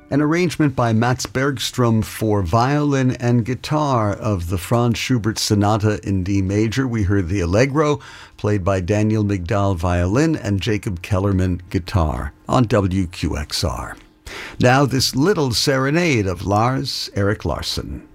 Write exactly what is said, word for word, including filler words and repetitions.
An arrangement by Mats Bergström for violin and guitar of the Franz Schubert Sonata in D major. We heard the Allegro, played by Daniel Migdal violin and Jacob Kellerman guitar on W Q X R. Now this little serenade of Lars Erik Larsson.